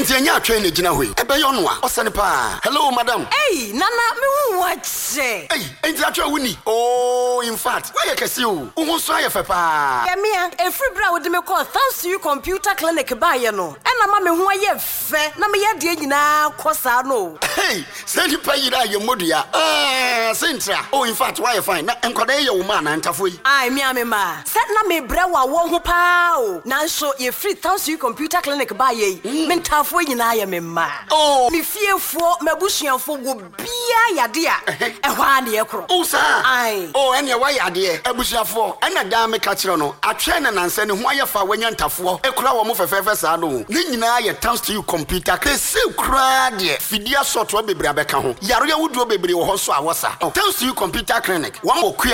Enti anya atwe na gina hoi. Ebe yo no a osane pa. Hello madam. Hey, nana me hu wache. Hey, enti atwe wuni. Oh, in fact, why you kesi o? Wo so aye fe pa. Yeah, me every bra wo de me call thanks to you computer clinic ba ye no. Na ma me hu aye fe, na me ye de nyina kosa no. Hey, say the pay that your modua. Sintra. Oh, in fact, why you fine? Na enkwada ye wo ma na ntafo yi. Ai me ma. Set na me bra wa wo ho pa o. Na so ye free thanks to you computer clinic ba ye. Me ntafo nyina ye me ma. Oh, me fiefo mabusuafo go bia yade a. Ehwa na ye kro. oh sir. Ai. Oh, ene wa yade abusuafo. Ena da me ka kire no. Atwe na nanse ne ho aye fa wanya ntafo. Ekura wo mo fefefe sa no. Ne nyina ye thanks to you computer. Kese kura de. Fidia software bebre abeka ho. Yaro ya wuduo bebre wo ho so awosa. Thanks to you computer clinic. One